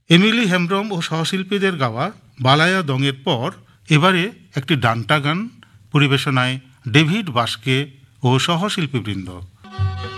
Emily Hembram ও সহশিল্পীদের গাওয়া বালায়া দংয়ের পর এবারে একটি ডান্টা গান পরিবেশনায় ডেভিড বাস্কে ও সহশিল্পীবৃন্দ।